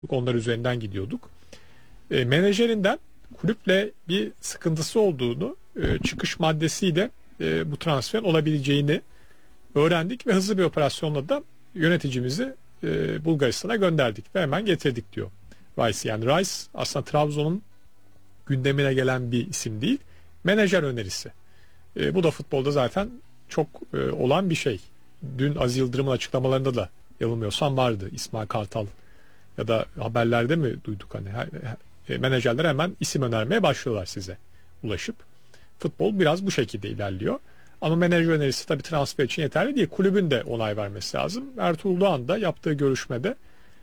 Onlar üzerinden gidiyorduk. Menajerinden kulüple bir sıkıntısı olduğunu, çıkış maddesiyle bu transferin olabileceğini öğrendik ve hızlı bir operasyonla da yöneticimizi Bulgaristan'a gönderdik ve hemen getirdik diyor Rice. Yani Rice aslında Trabzon'un gündemine gelen bir isim değil, menajer önerisi. Bu da futbolda zaten çok olan bir şey. Dün Aziz Yıldırım'ın açıklamalarında da yanılmıyorsam vardı. İsmail Kartal ya da haberlerde mi duyduk hani menajerler hemen isim önermeye başlıyorlar size ulaşıp. Futbol biraz bu şekilde ilerliyor. Ama menajer önerisi tabii transfer için yeterli değil. Kulübün de onay vermesi lazım. Ertuğrul Doğan da yaptığı görüşmede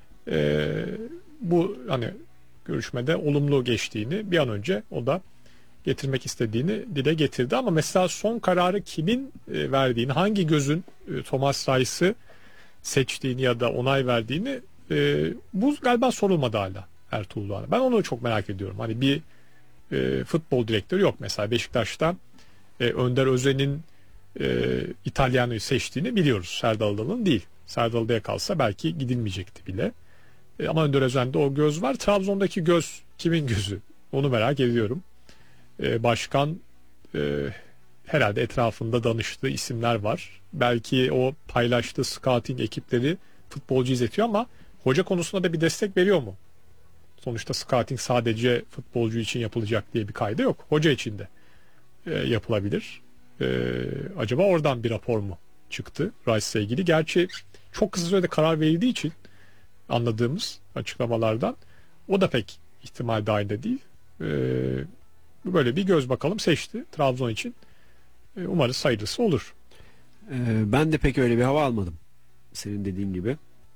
bu hani görüşmede olumlu geçtiğini bir an önce o da getirmek istediğini dile getirdi. Ama mesela son kararı kimin verdiğini, hangi gözün Thomas Rice'ı seçtiğini ya da onay verdiğini bu galiba sorulmadı hala Ertuğrul Doğan'a. Ben onu çok merak ediyorum. Hani bir futbol direktörü yok mesela Beşiktaş'ta Önder Özen'in İtalyan'ı seçtiğini biliyoruz. Serdal Adalı'nın değil. Serdal Adalı'ya kalsa belki gidilmeyecekti bile. Ama Önder Özen'de o göz var. Trabzon'daki göz kimin gözü? Onu merak ediyorum. Başkan herhalde etrafında danıştığı isimler var. Belki o paylaştığı scouting ekipleri futbolcu izletiyor ama hoca konusunda da bir destek veriyor mu? Sonuçta scouting sadece futbolcu için yapılacak diye bir kaydı yok. Hoca için de yapılabilir. Acaba oradan bir rapor mu çıktı Rice'la ilgili? Gerçi çok kısa sürede karar verildiği için anladığımız açıklamalardan o da pek ihtimal dahilinde değil. Böyle bir göz bakalım seçti Trabzon için. Umarız hayırlısı olur. Ben de pek öyle bir hava almadım. Senin dediğin gibi.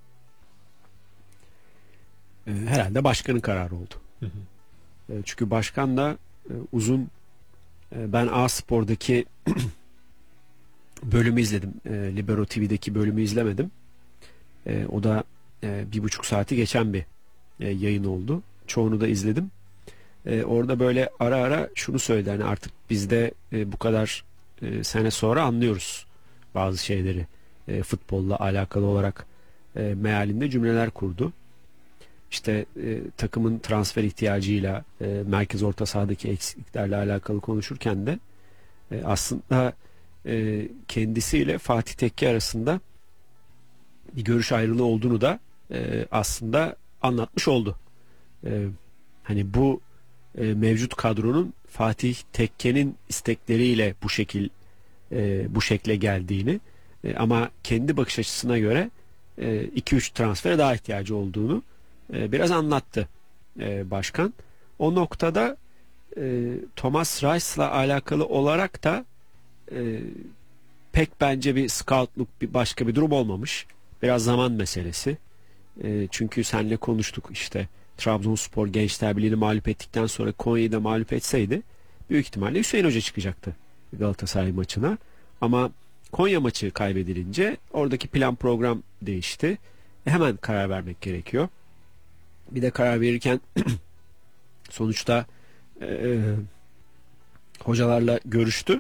Herhalde başkanın kararı oldu. Hı hı. Çünkü başkan da uzun ben A-Spor'daki bölümü izledim. Libero TV'deki bölümü izlemedim. O da 1,5 saati geçen bir yayın oldu. Çoğunu da izledim. Orada böyle ara ara şunu söyledi. Hani artık biz de bu kadar sene sonra anlıyoruz bazı şeyleri. Futbolla alakalı olarak mealinde cümleler kurdu. İşte takımın transfer ihtiyacıyla merkez orta sahadaki eksikliklerle alakalı konuşurken de aslında kendisiyle Fatih Tekke arasında bir görüş ayrılığı olduğunu da aslında anlatmış oldu. Hani bu mevcut kadronun Fatih Tekke'nin istekleriyle bu şekle geldiğini ama kendi bakış açısına göre 2-3 transfere daha ihtiyacı olduğunu biraz anlattı başkan. O noktada Thomas Rice'la alakalı olarak da pek bence bir scoutluk bir başka bir durum olmamış. Biraz zaman meselesi. Çünkü seninle konuştuk işte Trabzonspor Gençler Birliği'ni mağlup ettikten sonra Konya'yı da mağlup etseydi büyük ihtimalle Hüseyin Hoca çıkacaktı Galatasaray maçına. Ama Konya maçı kaybedilince oradaki plan program değişti. Hemen karar vermek gerekiyor. Bir de karar verirken sonuçta hocalarla görüştü.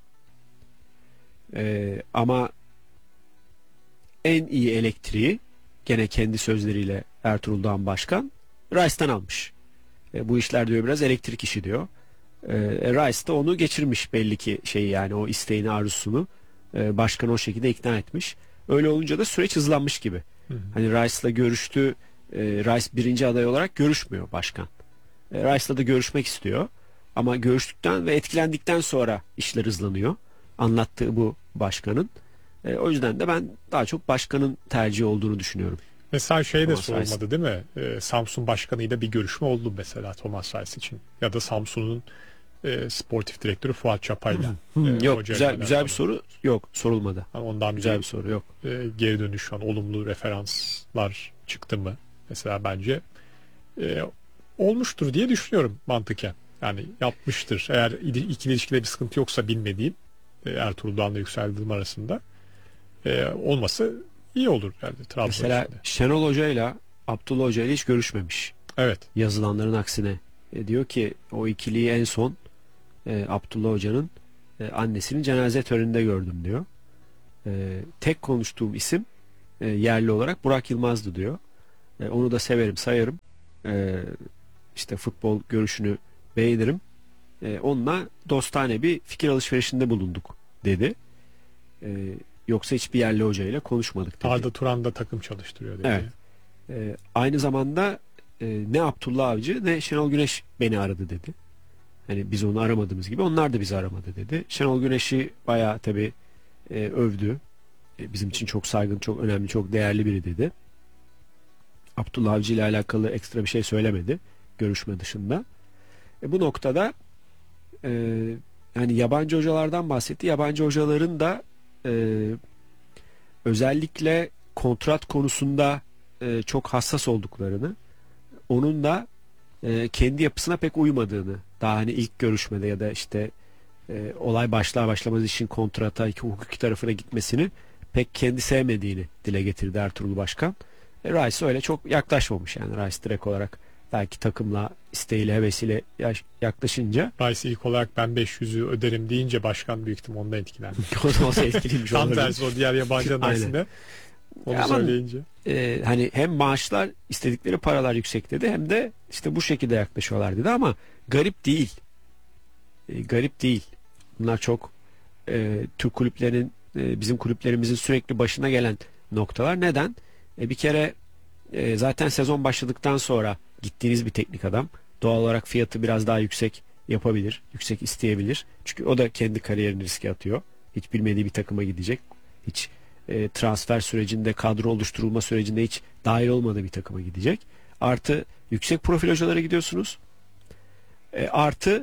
Ama en iyi elektriği gene kendi sözleriyle Ertuğrul Doğan Başkan Rice'tan almış. Bu işler diyor biraz elektrik işi diyor. Rice da onu geçirmiş belli ki yani o isteğini arzusunu başkanı o şekilde ikna etmiş. Öyle olunca da süreç hızlanmış gibi. Hı hı. Hani Rice'la görüştü. Rice birinci aday olarak görüşmüyor başkan. Rice'la da görüşmek istiyor. Ama görüştükten ve etkilendikten sonra işler hızlanıyor. Anlattığı bu başkanın. O yüzden de ben daha çok başkanın tercihi olduğunu düşünüyorum. Mesela de sorulmadı değil mi? Samsun başkanıyla bir görüşme oldu mesela Thomas Rice için. Ya da Samsun'un sportif direktörü Fuat Çapay'la. Yok güzel bir soru yok sorulmadı. Yani ondan güzel bir soru yok. Geri dönüş şu an olumlu referanslar çıktı mı? Mesela bence olmuştur diye düşünüyorum mantıken. Yani yapmıştır. Eğer ikili ilişkide bir sıkıntı yoksa bilmediğim Ertuğrul Doğan'la Yüksel Yıldırım arasında olması iyi olur yani Trabzon mesela içinde. Şenol Hoca ile Abdullah Hoca ile hiç görüşmemiş. Evet. Yazılanların aksine. Diyor ki o ikiliyi en son Abdullah Hoca'nın annesinin cenaze töreninde gördüm diyor. Tek konuştuğum isim yerli olarak Burak Yılmaz'dı diyor. Onu da severim, sayarım. İşte futbol görüşünü beğenirim. Onunla dostane bir fikir alışverişinde bulunduk dedi. Yoksa hiçbir yerli hocayla konuşmadık dedi. Arda Turan da takım çalıştırıyor dedi. Evet. Aynı zamanda ne Abdullah Avcı ne Şenol Güneş beni aradı dedi. Hani biz onu aramadığımız gibi onlar da bizi aramadı dedi. Şenol Güneş'i bayağı tabii övdü. Bizim için çok saygın, çok önemli, çok değerli biri dedi. Abdullah Avcı ile alakalı ekstra bir şey söylemedi görüşme dışında. Bu noktada yani yabancı hocalardan bahsetti. Yabancı hocaların da özellikle kontrat konusunda çok hassas olduklarını, onun da kendi yapısına pek uymadığını, daha hani ilk görüşmede ya da işte olay başlar başlamaz işin kontrata, hukuki tarafına gitmesini pek kendi sevmediğini dile getirdi Ertuğrul Başkan. Rice öyle çok yaklaşmamış, yani Rice direkt olarak belki takımla isteğiyle, hevesiyle yaklaşınca. Rice ilk olarak ben 500'ü öderim deyince başkan büyük ihtimalle ondan etkilendi. O da etkiliymiş. Tam tersi o diğer yabancıların aksine onu söyleyince. Hani hem maaşlar, istedikleri paralar yüksek dedi, hem de işte bu şekilde yaklaşıyorlar dedi, ama garip değil. Garip değil. Bunlar çok Türk kulüplerinin, bizim kulüplerimizin sürekli başına gelen noktalar. Neden? Bir kere zaten sezon başladıktan sonra gittiğiniz bir teknik adam doğal olarak fiyatı biraz daha yüksek yapabilir, yüksek isteyebilir. Çünkü o da kendi kariyerini riske atıyor. Hiç bilmediği bir takıma gidecek. Hiç transfer sürecinde, kadro oluşturulma sürecinde hiç dahil olmadığı bir takıma gidecek. Artı yüksek profil hocalara gidiyorsunuz. Artı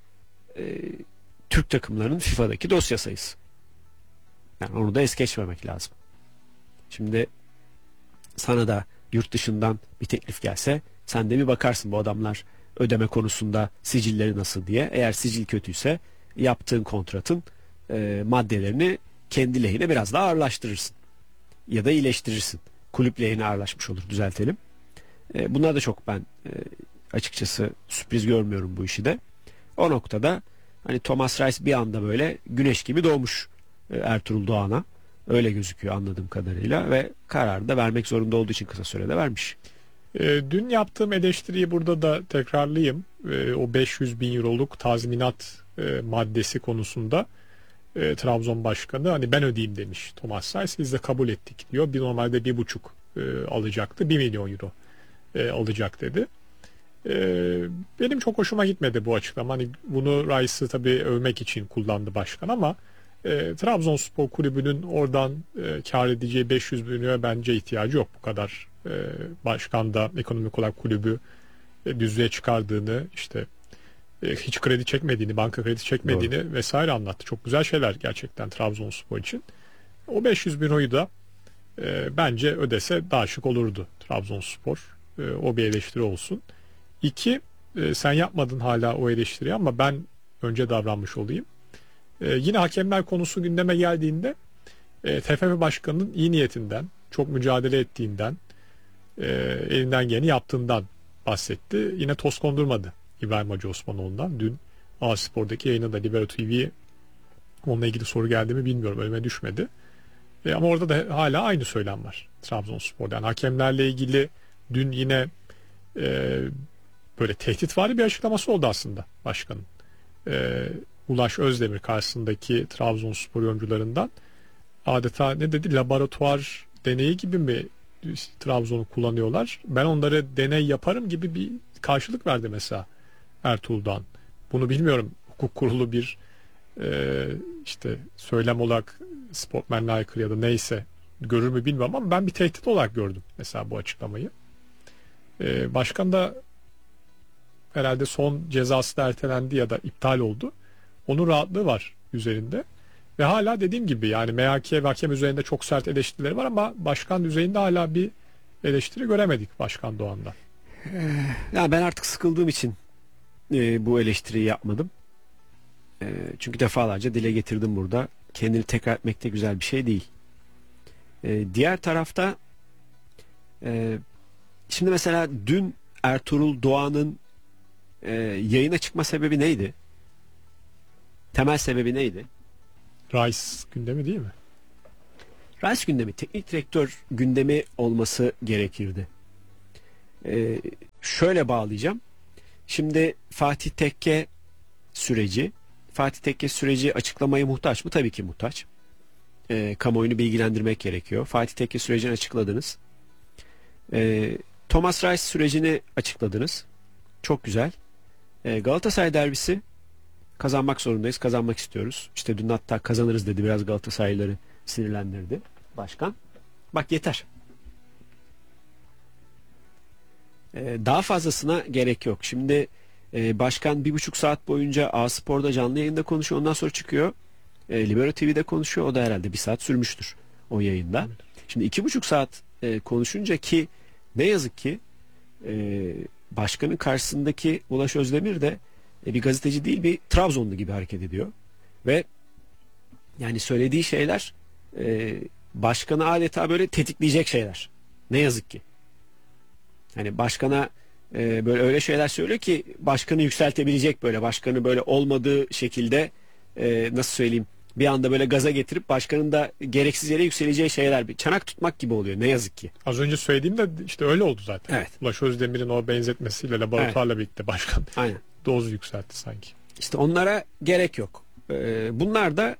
Türk takımlarının FIFA'daki dosya sayısı. Yani onu da es geçmemek lazım. Şimdi sana da yurt dışından bir teklif gelse sen de bir bakarsın bu adamlar ödeme konusunda sicilleri nasıl diye. Eğer sicil kötüyse yaptığın kontratın maddelerini kendi lehine biraz daha ağırlaştırırsın. Ya da iyileştirirsin. Kulüp lehine ağırlaşmış olur, düzeltelim. Bunlar da çok ben açıkçası sürpriz görmüyorum bu işi de. O noktada hani Thomas Reis bir anda böyle güneş gibi doğmuş Ertuğrul Doğan'a. Öyle gözüküyor anladığım kadarıyla ve kararı da vermek zorunda olduğu için kısa sürede vermiş. Dün yaptığım eleştiriyi burada da tekrarlayayım. O 500 bin euroluk tazminat maddesi konusunda Trabzon Başkanı hani ben ödeyeyim demiş Thomas Reis. Biz de kabul ettik diyor. Bir normalde 1,5 alacaktı. 1 milyon euro alacak dedi. Benim çok hoşuma gitmedi bu açıklama. Hani bunu Rice'ı tabii övmek için kullandı başkan ama Trabzonspor Kulübü'nün oradan kar edeceği 500 bin liraya bence ihtiyacı yok bu kadar. Başkan da ekonomik olarak kulübü düzlüğe çıkardığını, işte hiç kredi çekmediğini, banka kredi çekmediğini Doğru. vesaire anlattı. Çok güzel şeyler gerçekten Trabzonspor için. O 500 bin euroyu da bence ödese daha şık olurdu Trabzonspor. O bir eleştiri olsun. İki, sen yapmadın hala o eleştiriyi ama ben önce davranmış olayım. Yine hakemler konusu gündeme geldiğinde TFF Başkanı'nın iyi niyetinden, çok mücadele ettiğinden, elinden geleni yaptığından bahsetti. Yine toz kondurmadı İbrahim Hacı Osmanoğlu'ndan. Dün A-Spor'daki yayında da Libero TV'ye onunla ilgili soru geldi mi bilmiyorum. Önüme düşmedi. Ama orada da hala aynı söylem var Trabzonspor'da. Yani hakemlerle ilgili dün yine böyle tehditvari bir açıklaması oldu aslında başkanın. Ulaş Özdemir karşısındaki Trabzonspor oyuncularından adeta ne dedi, laboratuvar deneyi gibi mi Trabzon'u kullanıyorlar? Ben onları deney yaparım gibi bir karşılık verdi mesela Ertuğrul'dan. Bunu bilmiyorum, hukuk kurulu bir işte söylem olarak sportmenle aykırı ya da neyse görür mü bilmiyorum ama ben bir tehdit olarak gördüm mesela bu açıklamayı. Başkan da herhalde son cezası da ertelendi ya da iptal oldu. Onun rahatlığı var üzerinde. Ve hala dediğim gibi yani MHK ve hakem üzerinde çok sert eleştirileri var ama başkan düzeyinde hala bir eleştiri göremedik Başkan Doğan'dan. Yani ben artık sıkıldığım için bu eleştiriyi yapmadım. Çünkü defalarca dile getirdim burada. Kendini tekrar etmek de güzel bir şey değil. Diğer tarafta şimdi mesela dün Ertuğrul Doğan'ın yayına çıkma sebebi neydi? Temel sebebi neydi? Rice gündemi değil mi? Rice gündemi, teknik direktör gündemi olması gerekirdi. Şöyle bağlayacağım. Şimdi Fatih Tekke süreci açıklamaya muhtaç mı? Tabii ki muhtaç. Kamuoyunu bilgilendirmek gerekiyor. Fatih Tekke sürecini açıkladınız. Thomas Reis sürecini açıkladınız. Çok güzel. Galatasaray derbisi kazanmak zorundayız. Kazanmak istiyoruz. İşte dün hatta kazanırız dedi. Biraz Galatasaraylıları sinirlendirdi başkan. Bak yeter. Daha fazlasına gerek yok. Şimdi başkan 1,5 saat boyunca A-Spor'da canlı yayında konuşuyor. Ondan sonra çıkıyor. Libero TV'de konuşuyor. O da herhalde 1 saat sürmüştür o yayında. Evet. Şimdi 2,5 saat konuşunca ki ne yazık ki başkanın karşısındaki Ulaş Özdemir de bir gazeteci değil, bir Trabzonlu gibi hareket ediyor. Ve yani söylediği şeyler başkanı adeta böyle tetikleyecek şeyler. Ne yazık ki. Yani başkana böyle öyle şeyler söylüyor ki başkanı yükseltebilecek, böyle başkanı böyle olmadığı şekilde nasıl söyleyeyim, bir anda böyle gaza getirip başkanın da gereksiz yere yükseleceği şeyler, bir çanak tutmak gibi oluyor ne yazık ki. Az önce söylediğim de işte öyle oldu zaten. Evet. Ulaş Özdemir'in o benzetmesiyle laboratuvarla birlikte başkan aynen doz yükseltti sanki. İşte onlara gerek yok. Bunlar da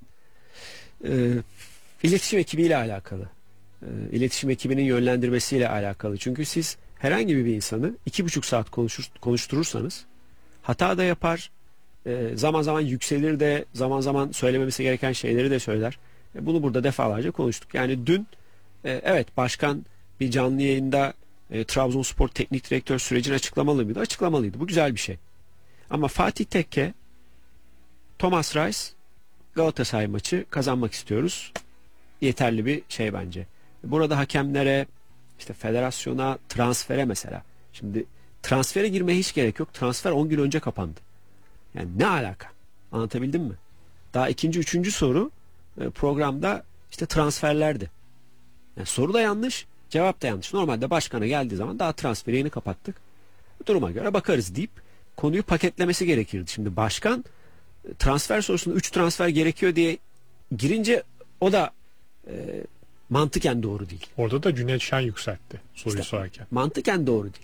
iletişim ekibiyle alakalı. İletişim ekibinin yönlendirmesiyle alakalı. Çünkü siz herhangi bir insanı 2,5 saat konuşturursanız hata da yapar, zaman zaman yükselir de, zaman zaman söylememesi gereken şeyleri de söyler. Bunu burada defalarca konuştuk. Yani dün evet başkan bir canlı yayında Trabzonspor teknik direktör sürecini açıklamalı mıydı? Açıklamalıydı. Bu güzel bir şey. Ama Fatih Tekke, Thomas Reis, Galatasaray maçı kazanmak istiyoruz. Yeterli bir şey bence. Burada hakemlere, işte federasyona, transfere mesela. Şimdi transfere girmeye hiç gerek yok. Transfer 10 gün önce kapandı. Yani ne alaka? Anlatabildim mi? Daha ikinci, üçüncü soru programda işte transferlerdi. Yani soru da yanlış, cevap da yanlış. Normalde başkana geldiği zaman daha transferi yeni kapattık, duruma göre bakarız deyip konuyu paketlemesi gerekirdi. Şimdi başkan transfer sorusunda 3 transfer gerekiyor diye girince o da mantıken doğru değil. Orada da Cüneyt Şen yükseltti soruyu işte, sorarken. Mantıken doğru değil.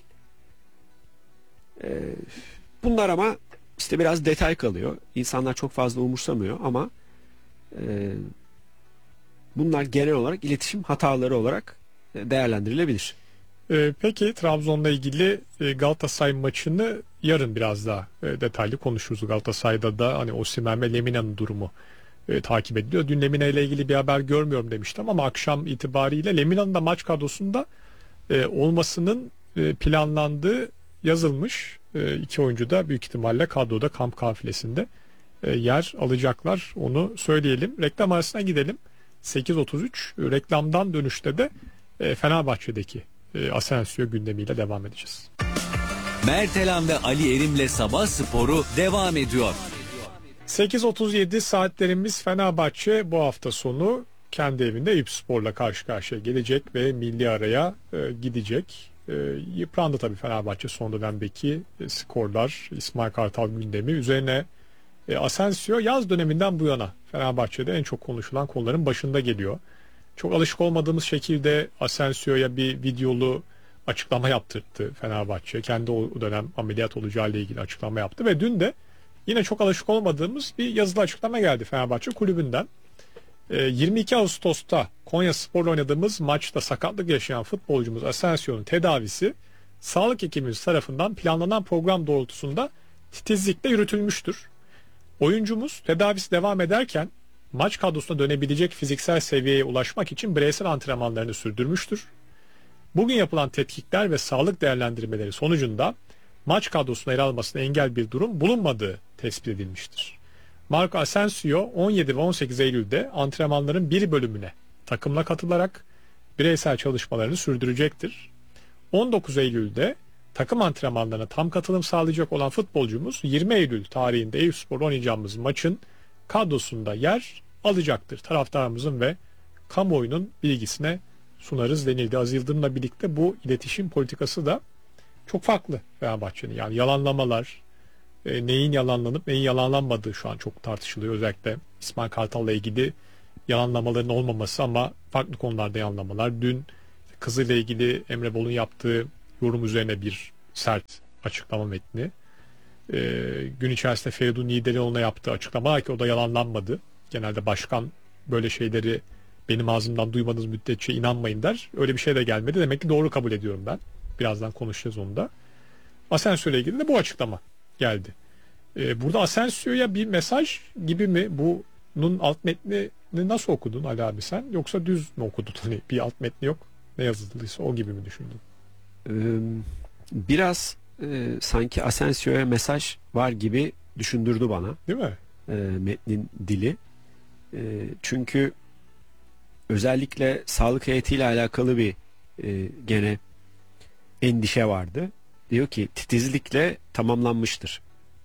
Bunlar ama işte biraz detay kalıyor. İnsanlar çok fazla umursamıyor ama bunlar genel olarak iletişim hataları olarak değerlendirilebilir. Peki Trabzon'la ilgili Galatasaray maçını yarın biraz daha detaylı konuşuruz. Galatasaray'da da hani Osimhen ve Lemina'nın durumu takip ediliyor. Dün Lemina ile ilgili bir haber görmüyorum demiştim ama akşam itibariyle Lemina'nın da maç kadrosunda olmasının planlandığı yazılmış. İki oyuncu da büyük ihtimalle kadroda, kamp kafilesinde yer alacaklar. Onu söyleyelim. Reklam arasına gidelim. 8.33 reklamdan dönüşte de Fenerbahçe'deki Asensio gündemiyle devam edeceğiz. Mertelan ve Ali Erim'le Sabah Sporu devam ediyor. 8.37 saatlerimiz. Fenerbahçe bu hafta sonu kendi evinde Eyüpspor'la karşı karşıya gelecek ve milli araya gidecek. Yıprandı tabii Fenerbahçe son dönemdeki skorlar, İsmail Kartal gündemi. Üzerine Asensio yaz döneminden bu yana Fenerbahçe'de en çok konuşulan konuların başında geliyor. Çok alışık olmadığımız şekilde Asensio'ya bir videolu açıklama yaptırdı Fenerbahçe. Kendi o dönem ameliyat olacağı ile ilgili açıklama yaptı ve dün de yine çok alışık olmadığımız bir yazılı açıklama geldi Fenerbahçe kulübünden. 22 Ağustos'ta Konyaspor'la oynadığımız maçta sakatlık yaşayan futbolcumuz Asensio'nun tedavisi sağlık ekibimiz tarafından planlanan program doğrultusunda titizlikle yürütülmüştür. Oyuncumuz tedavisi devam ederken maç kadrosuna dönebilecek fiziksel seviyeye ulaşmak için bireysel antrenmanlarını sürdürmüştür. Bugün yapılan tetkikler ve sağlık değerlendirmeleri sonucunda maç kadrosuna yer almasına engel bir durum bulunmadığı tespit edilmiştir. Marco Asensio 17 ve 18 Eylül'de antrenmanların bir bölümüne takımla katılarak bireysel çalışmalarını sürdürecektir. 19 Eylül'de takım antrenmanlarına tam katılım sağlayacak olan futbolcumuz 20 Eylül tarihinde Eyüpspor'la oynayacağımız maçın kadrosunda yer alacaktır. Taraftarımızın ve kamuoyunun bilgisine sunarız denildi. Aziz Yıldırım'la birlikte bu iletişim politikası da çok farklı Fenerbahçe'nin. Yani yalanlamalar, neyin yalanlanıp neyin yalanlanmadığı şu an çok tartışılıyor. Özellikle İsmail Kartal'la ilgili yalanlamaların olmaması ama farklı konularda yalanlamalar. Dün kızıyla ilgili Emre Bol'un yaptığı yorum üzerine bir sert açıklama metni. Gün içerisinde Feridun Niğdelioğlu'na yaptığı açıklama ki o da yalanlanmadı. Genelde başkan böyle şeyleri benim ağzımdan duymadığınız müddetçe inanmayın der. Öyle bir şey de gelmedi. Demek ki doğru kabul ediyorum ben. Birazdan konuşacağız onu da. Asensio ile ilgili de bu açıklama geldi. Burada Asensio'ya bir mesaj gibi mi? Bunun alt metnini nasıl okudun Ali abi sen? Yoksa düz mü okudun? Hani bir alt metni yok. Ne yazıldıysa o gibi mi düşündün? Biraz sanki Asensio'ya mesaj var gibi düşündürdü bana. Değil mi? Metnin dili. Çünkü özellikle sağlık heyetiyle alakalı bir gene endişe vardı. Diyor ki titizlikle tamamlanmıştır.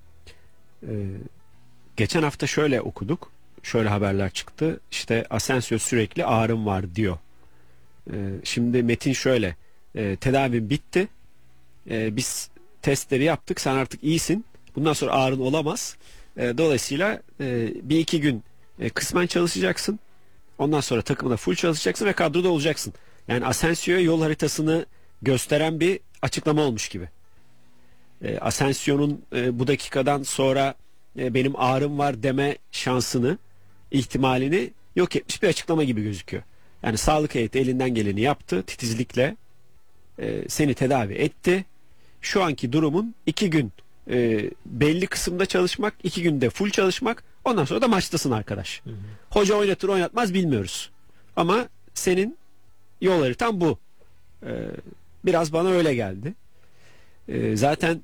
Geçen hafta şöyle okuduk. Şöyle haberler çıktı. İşte Asensio sürekli ağrım var diyor. Şimdi metin şöyle. Tedavin bitti. Biz testleri yaptık. Sen artık iyisin. Bundan sonra ağrın olamaz. Dolayısıyla bir iki gün kısmen çalışacaksın. Ondan sonra takımda full çalışacaksın ve kadroda olacaksın. Yani Asensio'ya yol haritasını gösteren bir açıklama olmuş gibi. Asensio'nun bu dakikadan sonra benim ağrım var deme şansını, ihtimalini yok etmiş bir açıklama gibi gözüküyor. Yani sağlık heyeti elinden geleni yaptı, titizlikle seni tedavi etti. Şu anki durumun 2 gün belli kısımda çalışmak, 2 günde full çalışmak, ondan sonra da maçtasın arkadaş. Hı hı. Hoca oynatır oynatmaz bilmiyoruz. Ama senin yol haritan bu. Biraz bana öyle geldi. Zaten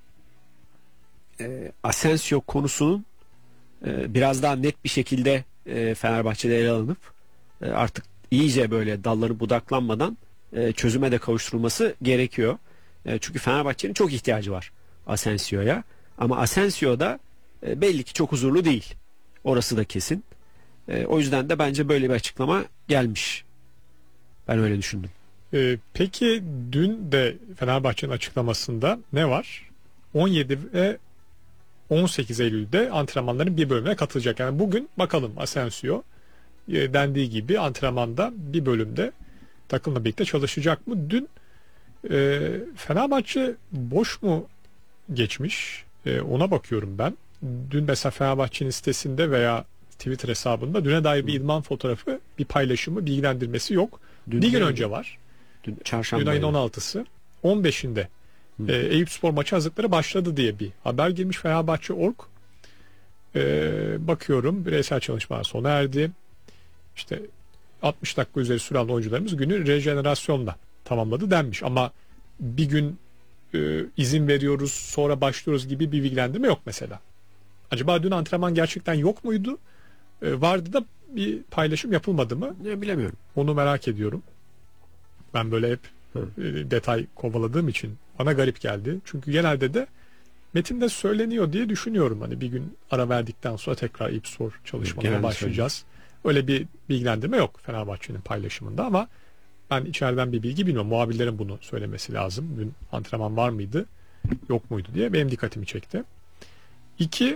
Asensio konusunun biraz daha net bir şekilde Fenerbahçe'de ele alınıp artık iyice böyle dalları budaklanmadan çözüme de kavuşturulması gerekiyor. Çünkü Fenerbahçe'nin çok ihtiyacı var Asensio'ya. Ama Asensio da belli ki çok huzurlu değil. Orası da kesin. O yüzden de bence böyle bir açıklama gelmiş. Ben öyle düşündüm. Peki dün de Fenerbahçe'nin açıklamasında ne var? 17 ve 18 Eylül'de antrenmanların bir bölümüne katılacak. Yani bugün bakalım Asensio dendiği gibi antrenmanda bir bölümde takımla birlikte çalışacak mı? Dün Fenerbahçe boş mu geçmiş? Ona bakıyorum ben. Dün mesela Fenerbahçe'nin sitesinde veya Twitter hesabında düne dair bir idman fotoğrafı, bir paylaşımı, bilgilendirmesi yok. Dün bir gün önce var. Dün çarşamba. Dün ayın 16'sı. 15'inde Eyüpspor maçı hazırlıkları başladı diye bir haber girmiş Fenerbahçe.org. Bakıyorum bireysel çalışmalar sona erdi. İşte 60 dakika üzeri süren oyuncularımız günü rejenerasyonla tamamladı denmiş. Ama bir gün izin veriyoruz sonra başlıyoruz gibi bir bilgilendirme yok mesela. Acaba dün antrenman gerçekten yok muydu? Vardı da bir paylaşım yapılmadı mı? Bilemiyorum. Onu merak ediyorum. Ben böyle hep detay kovaladığım için bana garip geldi. Çünkü genelde de metinde söyleniyor diye düşünüyorum. Hani bir gün ara verdikten sonra tekrar Eyüpspor çalışmalarına başlayacağız. Öyle bir bilgilendirme yok Fenerbahçe'nin paylaşımında ama ben içeriden bir bilgi bilmiyorum. Muhabirlerin bunu söylemesi lazım. Dün antrenman var mıydı, yok muydu diye benim dikkatimi çekti. 2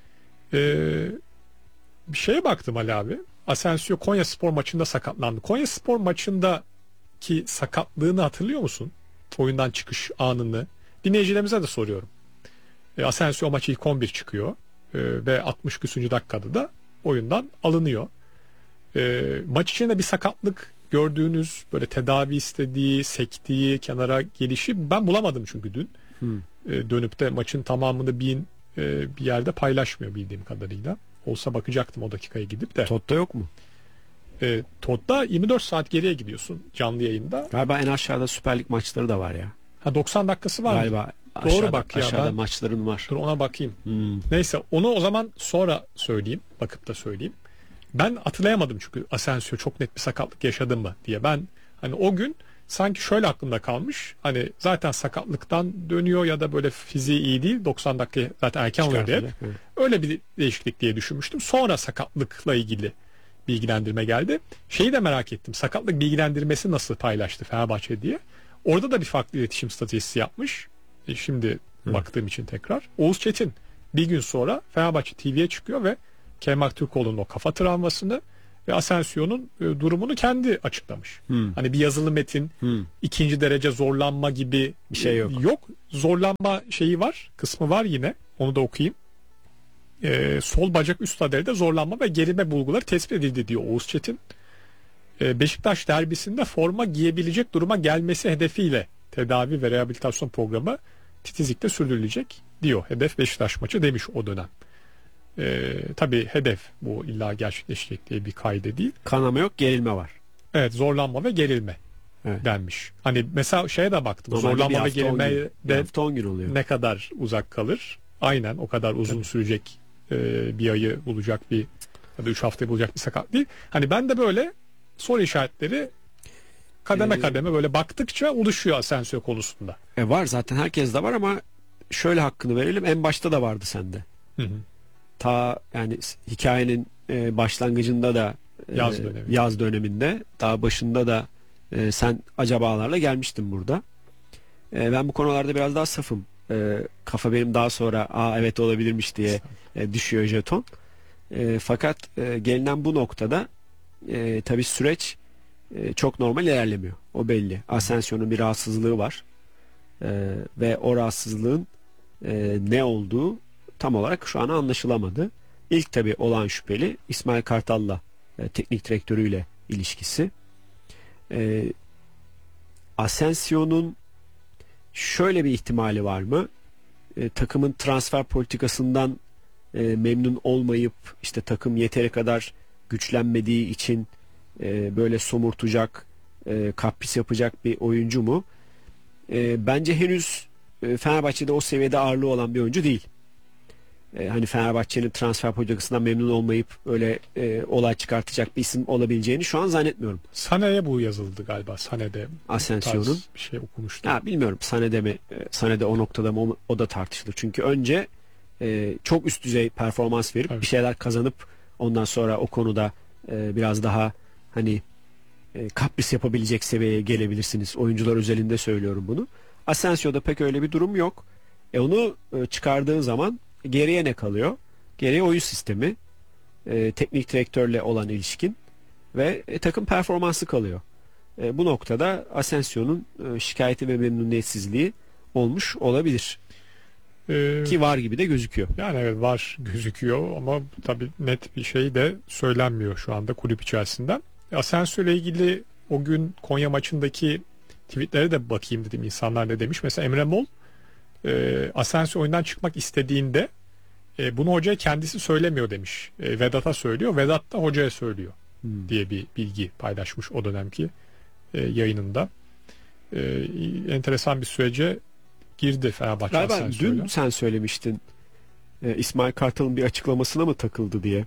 bir şeye baktım Ali abi. Asensio Konyaspor maçında sakatlandı. Konyaspor maçındaki sakatlığını hatırlıyor musun? Oyundan çıkış anını. Dinleyicilerimize de soruyorum. Asensio maçı ilk 11 çıkıyor. Ve 60 küsüncü dakikada da oyundan alınıyor. Maç içinde bir sakatlık gördüğünüz, böyle tedavi istediği, sektiği, kenara gelişi ben bulamadım çünkü dün. Dönüp de maçın tamamını bir yerde paylaşmıyor bildiğim kadarıyla. Olsa bakacaktım o dakikaya gidip de. Tot'ta yok mu? Tot'ta 24 saat geriye gidiyorsun canlı yayında. Galiba en aşağıda Süper Lig maçları da var ya. Ha 90 dakikası var galiba mı? aşağıda, Doğru bak ya. Aşağıda maçların var. Dur ona bakayım. Neyse onu o zaman sonra söyleyeyim. Bakıp da söyleyeyim. Ben hatırlayamadım çünkü Asensio çok net bir sakatlık yaşadı mı diye. Ben hani o gün sanki şöyle aklımda kalmış. Hani zaten sakatlıktan dönüyor ya da böyle fiziği iyi değil. 90 dakika zaten erken oluyor diye. Öyle bir değişiklik diye düşünmüştüm. Sonra sakatlıkla ilgili bilgilendirme geldi. Şeyi de merak ettim. Sakatlık bilgilendirmesi nasıl paylaştı Fenerbahçe diye. Orada da bir farklı iletişim stratejisi yapmış. Şimdi baktığım için tekrar. Oğuz Çetin bir gün sonra Fenerbahçe TV'ye çıkıyor ve Kemal Türkoğlu'nun o kafa travmasını ve Asensio'nun durumunu kendi açıklamış. Hmm. Hani bir yazılı metin, ikinci derece zorlanma gibi Bir şey yok. Yok. Zorlanma şeyi var, kısmı var yine. Onu da okuyayım. Sol bacak üst laderinde zorlanma ve gerilme bulguları tespit edildi diyor Oğuz Çetin. Beşiktaş derbisinde forma giyebilecek duruma gelmesi hedefiyle tedavi ve rehabilitasyon programı titizlikle sürdürülecek diyor. Hedef Beşiktaş maçı demiş o dönem. Tabii hedef bu illa gerçekleşecek diye bir kaide değil. Kanama yok, gerilme var. Evet, zorlanma ve gerilme Evet. denmiş. Hani mesela şeye de baktım. Normalde bir Zorlanma ve hafta 10 gün. gerilme Bir de hafta 10 gün oluyor. ne kadar uzak kalır? Aynen o kadar uzun sürecek, bir ayı bulacak bir ya da 3 haftayı bulacak bir sakat değil. Hani ben de böyle soru işaretleri kademe kademe böyle baktıkça oluşuyor Asensio konusunda. Var zaten, herkes de var ama şöyle hakkını verelim, en başta da vardı sende. Hı hı. Ta yani hikayenin başlangıcında da yaz döneminde daha başında da sen acabalarla gelmiştin burada. Ben bu konularda biraz daha safım. Kafa benim daha sonra evet olabilirmiş diye düşüyor jeton. Fakat gelinen bu noktada tabii süreç çok normal ilerlemiyor. O belli. Asensio'nun bir rahatsızlığı var. Ve o rahatsızlığın ne olduğu tam olarak şu an anlaşılamadı. İlk tabii olan şüpheli İsmail Kartal'la teknik direktörüyle ilişkisi. Asensio'nun şöyle bir ihtimali var mı? Takımın transfer politikasından memnun olmayıp işte takım yeteri kadar güçlenmediği için böyle somurtacak, kapris yapacak bir oyuncu mu? Bence henüz Fenerbahçe'de o seviyede ağırlığı olan bir oyuncu değil. Hani Fenerbahçe'nin transfer politikasından memnun olmayıp öyle olay çıkartacak bir isim olabileceğini şu an zannetmiyorum. Sané'ye bu yazıldı galiba. Sané'de Asensio'nun bir şey okumuştum. bilmiyorum Sané'de mi, Sané'de o noktada mı o da tartışılır. Çünkü önce çok üst düzey performans verip bir şeyler kazanıp ondan sonra o konuda biraz daha hani kapris yapabilecek seviyeye gelebilirsiniz. Oyuncular özelinde söylüyorum bunu. Asensio'da pek öyle bir durum yok. Onu çıkardığın zaman geriye ne kalıyor? Geriye oyun sistemi, teknik direktörle olan ilişkin ve takım performansı kalıyor. Bu noktada Asensio'nun şikayeti ve memnuniyetsizliği olmuş olabilir. Ki var gibi de gözüküyor. Yani evet, var gözüküyor ama tabii net bir şey de söylenmiyor şu anda kulüp içerisinden. Asensio ile ilgili o gün Konya maçındaki tweetlere de bakayım dedim, insanlar ne demiş. Mesela Emre Mol Asensio oyundan çıkmak istediğinde bunu hocaya kendisi söylemiyor demiş. Vedat'a söylüyor. Vedat da hocaya söylüyor diye bir bilgi paylaşmış o dönemki yayınında. Enteresan bir sürece girdi Fenerbahçe. Galiba dün sen söylemiştin İsmail Kartal'ın bir açıklamasına mı takıldı diye.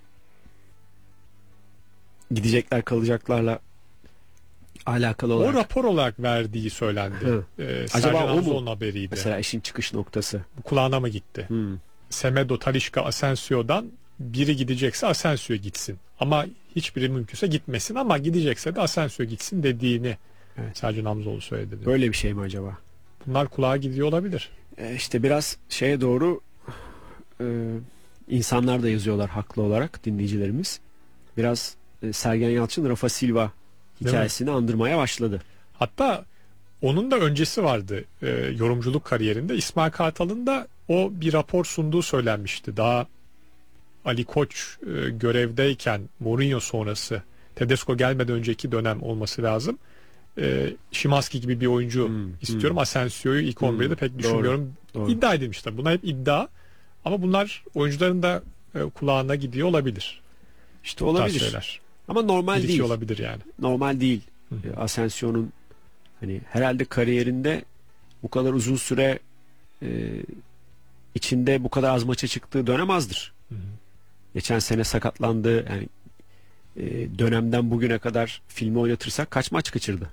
Gidecekler kalacaklarla alakalı olarak. O rapor olarak verdiği söylendi. Acaba o mu? Onun haberiydi. Mesela işin çıkış noktası. Bu kulağına mı gitti? Semedo, Talisca, Asensio'dan biri gidecekse Asensio gitsin. Ama hiçbiri mümkünse gitmesin, ama gidecekse de Asensio gitsin dediğini Sercan Hamzoğlu söyledi. Böyle bir şey mi acaba? Bunlar kulağa gidiyor olabilir. İşte biraz şeye doğru insanlar da yazıyorlar haklı olarak, dinleyicilerimiz. Biraz Sergen Yalçın, Rafa Silva hikayesini andırmaya başladı. Hatta onun da öncesi vardı yorumculuk kariyerinde. İsmail Kartal'ın da o bir rapor sunduğu söylenmişti. Daha Ali Koç görevdeyken, Mourinho sonrası, Tedesco gelmeden önceki dönem olması lazım. Şimanski gibi bir oyuncu istiyorum. Asensio'yu ilk 11'de pek düşünmüyorum. Doğru. İddia edilmişler. Bunlar hep iddia. Ama bunlar oyuncuların da kulağına gidiyor olabilir. İşte olabilir. Şeyler. Ama normal değil. Olabilir yani. Normal değil. Asensio'nun hani herhalde kariyerinde bu kadar uzun süre içinde bu kadar az maça çıktığı dönem azdır. Geçen sene sakatlandı. Yani dönemden bugüne kadar filmi oynatırsak kaç maç kaçırdı?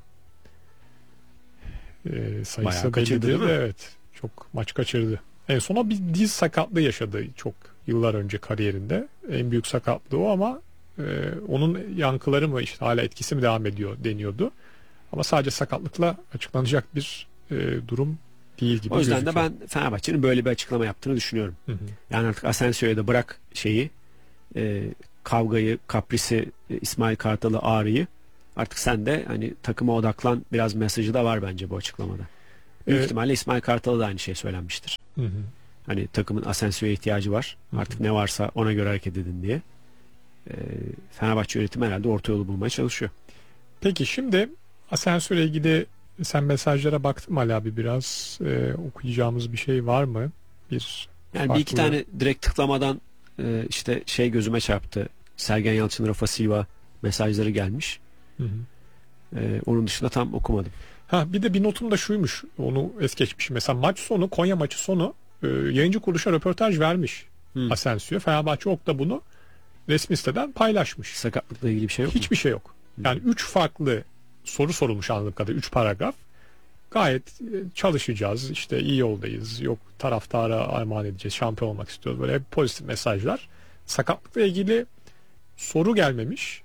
Sayısı belli değil mi? Evet. Çok maç kaçırdı. En son bir diz sakatlığı yaşadı çok yıllar önce kariyerinde. En büyük sakatlığı o, ama onun yankıları mı, işte hala etkisi mi devam ediyor deniyordu. Ama sadece sakatlıkla açıklanacak bir durum değil gibi. O yüzden gözüküyor. de ben Fenerbahçe'nin böyle bir açıklama yaptığını düşünüyorum. Yani artık Asensio'ya da bırak şeyi, kavgayı, kaprisi, İsmail Kartal'ı, Ağrı'yı, artık sen de hani takıma odaklan biraz mesajı da var bence bu açıklamada. Büyük ihtimalle İsmail Kartal'a da aynı şey söylenmiştir. Hı hı. Hani takımın Asensio'ya ihtiyacı var. Artık ne varsa ona göre hareket edin diye. Fenerbahçe yönetimi herhalde orta yolu bulmaya çalışıyor. Peki şimdi Asensio ile ilgili sen mesajlara baktın mı Ali abi, biraz okuyacağımız bir şey var mı? Yani bir iki tane direkt tıklamadan işte şey gözüme çarptı. Sergen Yalçın, Rafa Silva mesajları gelmiş. Hı hı. Onun dışında tam okumadım. Bir de bir notum da şuymuş. Onu es geçmişim. Mesela maç sonu, Konya maçı sonu yayıncı kuruluşa röportaj vermiş Asensio. Fenerbahçe Ok da bunu resmi siteden paylaşmış. Sakatlıkla ilgili bir şey yok mu? Hiçbir şey yok. Yani 3 farklı soru sorulmuş anladığım kadarıyla. 3 paragraf. Gayet çalışacağız, işte iyi yoldayız, yok taraftara armağan edeceğiz, şampiyon olmak istiyoruz. Böyle hep pozitif mesajlar. Sakatlıkla ilgili soru gelmemiş.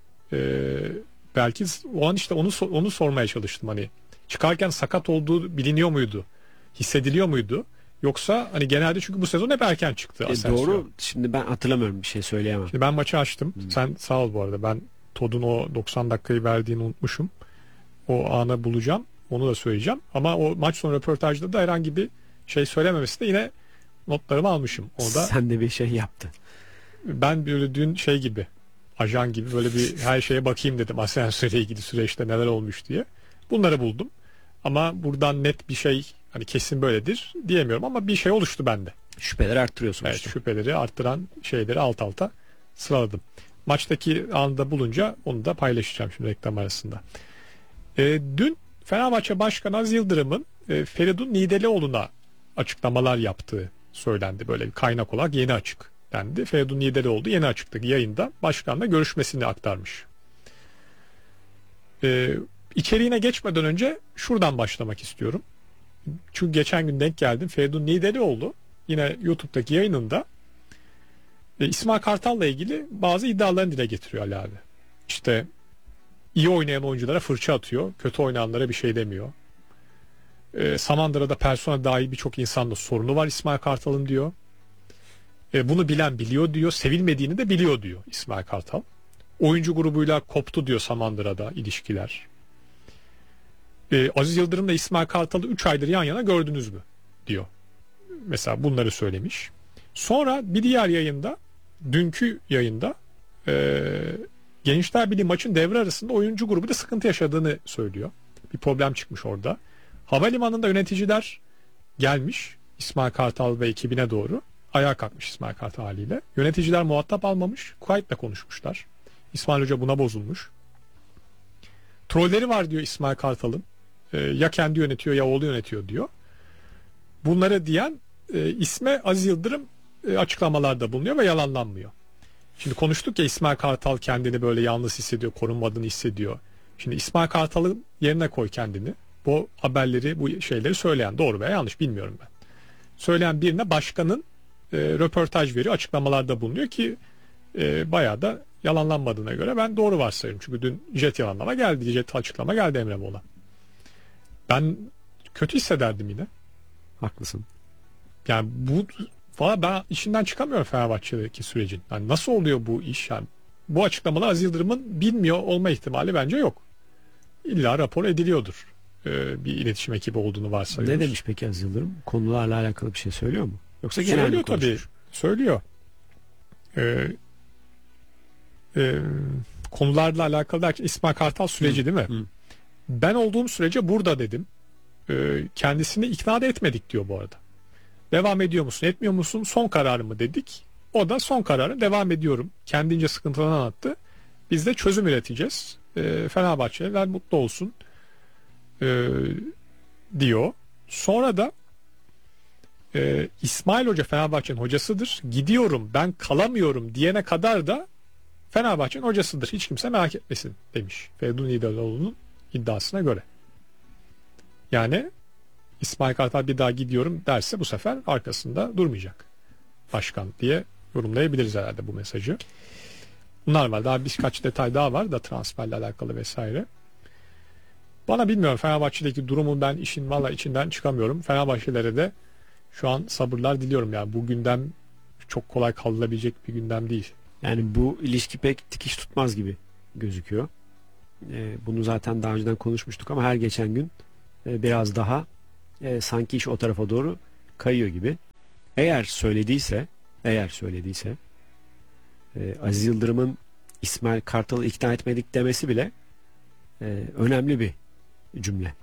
Belki o an işte onu sormaya çalıştım. Hani çıkarken sakat olduğu biliniyor muydu? Hissediliyor muydu? Yoksa hani genelde, çünkü bu sezon hep erken çıktı Asensio. Doğru. Şimdi ben hatırlamıyorum, bir şey söyleyemem. Şimdi ben maçı açtım. Sen sağ ol bu arada. Ben Todd'un o 90 dakikayı verdiğini unutmuşum. O anı bulacağım. Onu da söyleyeceğim. Ama o maç sonu röportajda da herhangi bir şey söylememesi de yine notlarımı almışım. Orada sen de bir şey yaptın. ben böyle dün şey gibi, ajan gibi böyle bir her şeye bakayım dedim. Asensio ile ilgili süreçte neler olmuş diye. Bunları buldum. Ama buradan net bir şey, hani kesin böyledir diyemiyorum ama bir şey oluştu bende. Şüpheleri arttırıyorsun. Evet, işte. şüpheleri arttıran şeyleri alt alta sıraladım. Maçtaki anda bulunca onu da paylaşacağım şimdi reklam arasında. Dün Fenerbahçe Başkanı Aziz Yıldırım'ın Feridun Nidelioğlu'na açıklamalar yaptığı söylendi. Böyle bir kaynak olarak yeni açık dendi. Feridun Nidelioğlu yeni açıktaki yayında başkanla görüşmesini aktarmış. İçeriğine geçmeden önce şuradan başlamak istiyorum. Çünkü geçen gün denk geldim. Feridun Nidelioğlu yine YouTube'daki yayınında İsmail Kartal'la ilgili bazı iddialarını dile getiriyor Ali abi. İşte iyi oynayan oyunculara fırça atıyor, kötü oynayanlara bir şey demiyor. Samandıra'da persona dahil birçok insanla sorunu var İsmail Kartal'ın diyor. Bunu bilen biliyor diyor, sevilmediğini de biliyor diyor İsmail Kartal. Oyuncu grubuyla koptu diyor Samandıra'da ilişkiler. Aziz Yıldırım'la İsmail Kartal'ı 3 aydır yan yana gördünüz mü diyor. Mesela bunları söylemiş. Sonra bir diğer yayında, dünkü yayında Gençler Birliği maçın devre arasında oyuncu grubuyla sıkıntı yaşadığını söylüyor. Bir problem çıkmış orada. Havalimanında yöneticiler gelmiş İsmail Kartal ve ekibine doğru. Ayağa kalkmış İsmail Kartal haliyle. Yöneticiler muhatap almamış. Kayıtla konuşmuşlar. İsmail Hoca buna bozulmuş. Trolleri var diyor İsmail Kartal'ın. Ya kendi yönetiyor ya oğlu yönetiyor diyor. Bunları diyen isme Aziz Yıldırım açıklamalarda bulunuyor ve yalanlanmıyor. Şimdi konuştuk ya, İsmail Kartal kendini böyle yalnız hissediyor, korunmadığını hissediyor. Şimdi İsmail Kartal'ın yerine koy kendini. Bu haberleri, bu şeyleri söyleyen, doğru veya yanlış bilmiyorum ben. Söyleyen birine başkanın röportaj veriyor, açıklamalarda bulunuyor ki bayağı da yalanlanmadığına göre ben doğru varsayıyorum. Çünkü dün jet yalanlama geldi, jet açıklama geldi Emre Mola. Ben kötü hissederdim yine. Haklısın. Yani bu valla ben işinden çıkamıyorum Fenerbahçe'deki sürecin. Yani nasıl oluyor bu iş? Yani bu açıklamalar Aziz Yıldırım'ın bilmiyor olma ihtimali bence yok. İlla rapor ediliyordur. Bir iletişim ekibi olduğunu varsayıyoruz. Ne demiş peki Aziz Yıldırım? Konularla alakalı bir şey söylüyor mu? Yoksa genel söylüyor mi konuşmuş? tabii. Söylüyor. Konularla alakalı derken İsmail Kartal süreci değil mi? Ben olduğum sürece burada dedim. Kendisini ikna da etmedik diyor bu arada. Devam ediyor musun, etmiyor musun? Son kararı mı dedik. O da son kararı, devam ediyorum. Kendince sıkıntılarını anlattı. Biz de çözüm üreteceğiz. Fenerbahçeliler mutlu olsun diyor. Sonra da İsmail Hoca Fenerbahçe'nin hocasıdır. Gidiyorum, ben kalamıyorum diyene kadar da Fenerbahçe'nin hocasıdır. Hiç kimse merak etmesin demiş. Feridun İdaloğlu'nun iddiasına göre. Yani İsmail Kartal bir daha gidiyorum derse bu sefer arkasında durmayacak başkan diye yorumlayabiliriz herhalde bu mesajı. Bunlar var. Daha birkaç detay daha var da transferle alakalı vesaire. Bana bilmiyorum, Fenerbahçe'deki durumu ben işin valla içinden çıkamıyorum. Fenerbahçelilere de şu an sabırlar diliyorum. Yani bu gündem çok kolay kaldırılabilecek bir gündem değil. Yani bu ilişki pek dikiş tutmaz gibi gözüküyor. Bunu zaten daha önceden konuşmuştuk ama her geçen gün biraz daha sanki iş o tarafa doğru kayıyor gibi. Eğer söylediyse Aziz Yıldırım'ın İsmail Kartal'ı ikna etmedik demesi bile önemli bir cümle.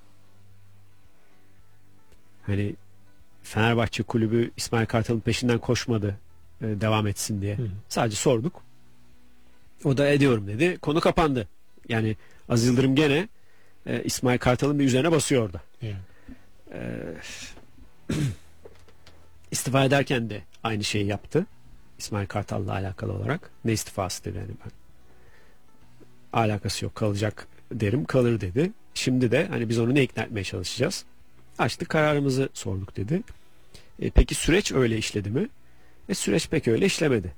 Hani Fenerbahçe kulübü İsmail Kartal'ın peşinden koşmadı devam etsin diye. Sadece sorduk. O da ediyorum dedi. Konu kapandı. Yani Aziz Yıldırım gene İsmail Kartal'ın bir üzerine basıyor orada. Yani. İstifa ederken de aynı şeyi yaptı. İsmail Kartal'la alakalı olarak. Ne istifası dedi yani ben. Alakası yok, kalacak derim, kalır dedi. Şimdi de hani biz onu ne ikna etmeye çalışacağız? Açtık, kararımızı sorduk dedi. Peki süreç öyle işledi mi? Süreç pek öyle işlemedi.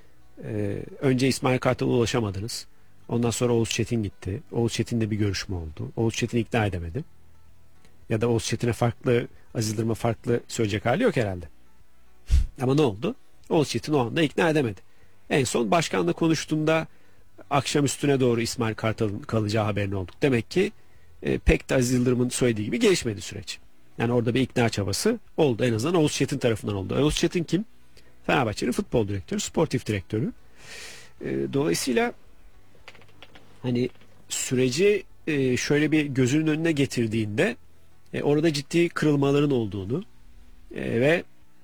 Önce İsmail Kartal'a ulaşamadınız. Ondan sonra Oğuz Çetin gitti. Oğuz Çetin'le bir görüşme oldu. Oğuz Çetin'i ikna edemedi. Ya da Oğuz Çetin'e farklı, Aziz Yıldırım'a farklı söyleyecek hali yok herhalde. Ama ne oldu? Oğuz Çetin o anda ikna edemedi. En son başkanla konuştuğunda akşam üstüne doğru İsmail Kartal'ın kalacağı haberini olduk. Demek ki pek de Aziz Yıldırım'ın söylediği gibi gelişmedi süreç. Yani orada bir ikna çabası oldu. En azından Oğuz Çetin tarafından oldu. Oğuz Çetin kim? Fenerbahçe'nin futbol direktörü, sportif direktörü. Dolayısıyla hani süreci şöyle bir gözünün önüne getirdiğinde orada ciddi kırılmaların olduğunu ve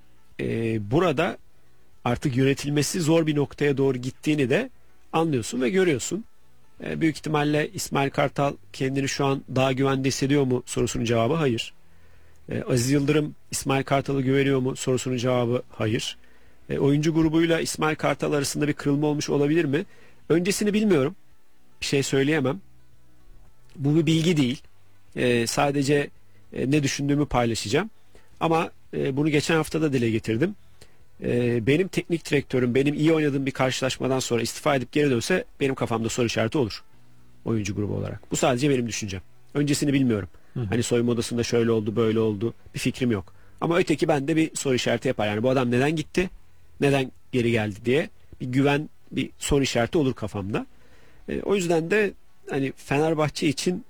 burada artık yönetilmesi zor bir noktaya doğru gittiğini de anlıyorsun ve görüyorsun. Büyük ihtimalle İsmail Kartal kendini şu an daha güvende hissediyor mu sorusunun cevabı hayır. Aziz Yıldırım İsmail Kartal'ı güveniyor mu sorusunun cevabı hayır. Oyuncu grubuyla İsmail Kartal arasında bir kırılma olmuş olabilir mi? Öncesini bilmiyorum. Bir şey söyleyemem. Bu bir bilgi değil. Sadece ne düşündüğümü paylaşacağım. Ama bunu geçen hafta da dile getirdim. Benim teknik direktörüm benim iyi oynadığım bir karşılaşmadan sonra istifa edip geri dönse benim kafamda soru işareti olur. Oyuncu grubu olarak. Bu sadece benim düşüncem. Öncesini bilmiyorum. Hani soyunma odasında şöyle oldu böyle oldu bir fikrim yok. Ama öteki bende bir soru işareti yapar. Yani bu adam neden gitti? Neden geri geldi diye bir güven, bir soru işareti olur kafamda. O yüzden de hani Fenerbahçe için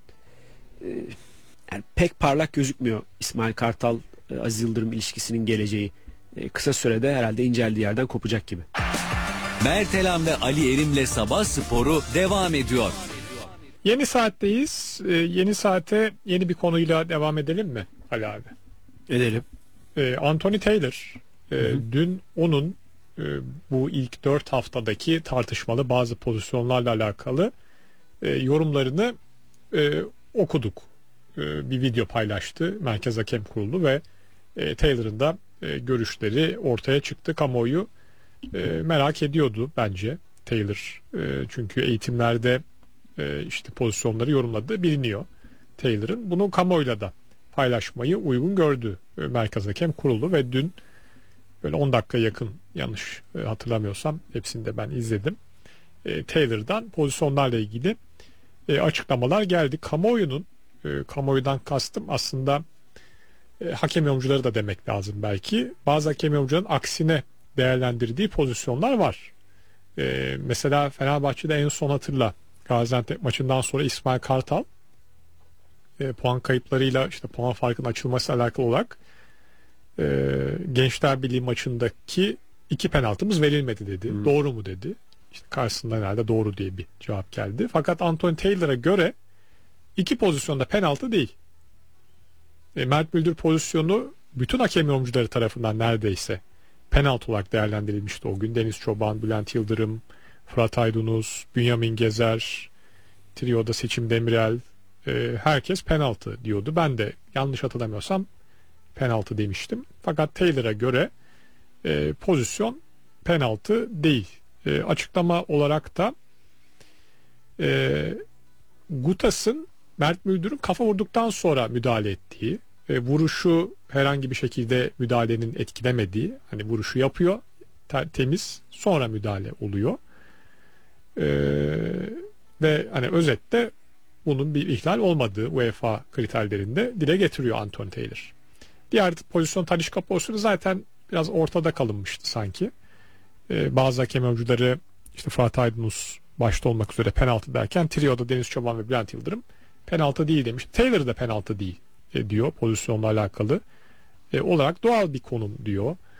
yani pek parlak gözükmüyor İsmail Kartal Aziz Yıldırım ilişkisinin geleceği. Kısa sürede herhalde inceldiği yerden kopacak gibi. Mert Elam ve Ali Erim'le Sabah Sporu devam ediyor. Yeni saatteyiz. Yeni saate yeni bir konuyla devam edelim mi Ali abi? Edelim. Anthony Taylor dün onun bu ilk 4 haftadaki tartışmalı bazı pozisyonlarla alakalı yorumlarını okuduk. Bir video paylaştı Merkez Hakem Kurulu ve Taylor'ın da görüşleri ortaya çıktı. Kamuoyu merak ediyordu bence Taylor. Çünkü eğitimlerde işte pozisyonları yorumladığı biliniyor Taylor'ın. Bunu kamuoyuyla da paylaşmayı uygun gördü Merkez Hakem Kurulu ve dün böyle 10 dakika yakın yanlış hatırlamıyorsam hepsini de ben izledim. Taylor'dan pozisyonlarla ilgili açıklamalar geldi. Kamuoyudan kastım aslında hakem yorumcuları da demek lazım belki. Bazı hakem yorumcuların aksine değerlendirdiği pozisyonlar var. Mesela Fenerbahçe'de en son hatırla Gaziantep maçından sonra İsmail Kartal puan kayıplarıyla işte puan farkının açılması alakalı olarak Gençler Birliği maçındaki 2 penaltımız verilmedi dedi. Doğru mu dedi. İşte karşısında herhalde doğru diye bir cevap geldi. Fakat Anthony Taylor'a göre 2 pozisyonda penaltı değil. Mert Müldür pozisyonu bütün hakem yorumcuları tarafından neredeyse penaltı olarak değerlendirilmişti o gün. Deniz Çoban, Bülent Yıldırım, Fırat Aydınus, Bünyamin Gezer, Trio'da Seçim Demirel, herkes penaltı diyordu. Ben de yanlış hatırlamıyorsam penaltı demiştim. Fakat Taylor'a göre pozisyon penaltı değil. Açıklama olarak da Gutas'ın Mert Müldür'ün kafa vurduktan sonra müdahale ettiği, vuruşu herhangi bir şekilde müdahalenin etkilemediği, hani vuruşu yapıyor temiz, sonra müdahale oluyor. Ve hani özette bunun bir ihlal olmadığı UEFA kriterlerinde dile getiriyor Anthony Taylor. Diğer pozisyon Talisca pozisyonu zaten biraz ortada kalınmıştı sanki. Bazı hakem yorumcuları işte Fatih Aydınus başta olmak üzere penaltı derken trio'da Deniz Çoban ve Bülent Yıldırım penaltı değil demiş. Taylor da penaltı değil diyor pozisyonla alakalı olarak doğal bir konum diyor.